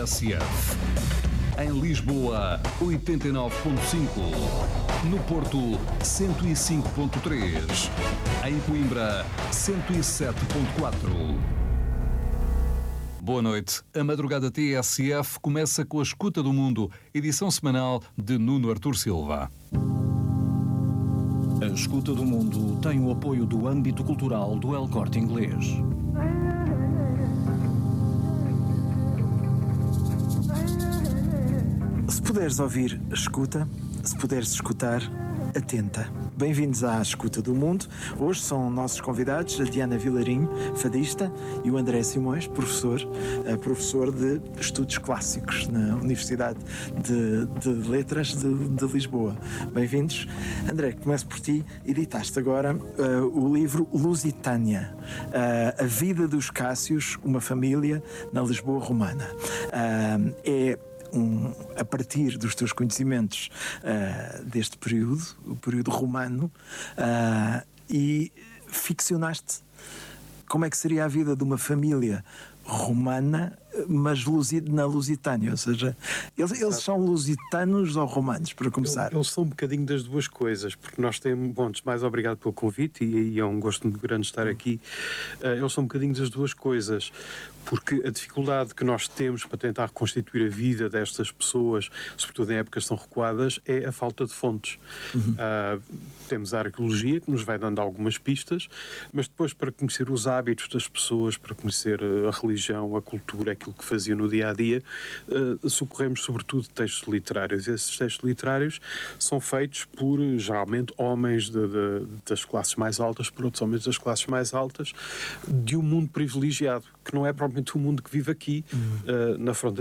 TSF. Em Lisboa, 89.5. No Porto, 105.3. Em Coimbra, 107.4. Boa noite. A Madrugada TSF começa com a Escuta do Mundo, edição semanal de Nuno Artur Silva. A Escuta do Mundo tem o apoio do âmbito cultural do El Corte Inglês. Se puderes ouvir, escuta. Se puderes escutar, atenta. Bem-vindos à Escuta do Mundo. Hoje são nossos convidados a Diana Vilarinho, fadista, e o André Simões, professor de Estudos Clássicos na Universidade de Letras de Lisboa. Bem-vindos. André, começo por ti. Editaste agora o livro Lusitânia, A Vida dos Cássios, uma família na Lisboa romana. A partir dos teus conhecimentos deste período, o período romano, e ficcionaste como é que seria a vida de uma família romana, mas na Lusitânia, ou seja, eles são lusitanos ou romanos, para começar? Eles são um bocadinho das duas coisas, porque nós temos, bom, antes de mais, obrigado pelo convite e é um gosto muito grande estar aqui. Eles são um bocadinho das duas coisas, porque a dificuldade que nós temos para tentar reconstituir a vida destas pessoas, sobretudo em épocas tão recuadas, é a falta de fontes. Temos a arqueologia, que nos vai dando algumas pistas, mas depois, para conhecer os hábitos das pessoas, para conhecer a religião, a cultura, aquilo que faziam no dia-a-dia, socorremos sobretudo textos literários. Esses textos literários são feitos por, geralmente, homens das classes mais altas, por outros homens das classes mais altas, de um mundo privilegiado, que não é propriamente o mundo que vive aqui, na fronteira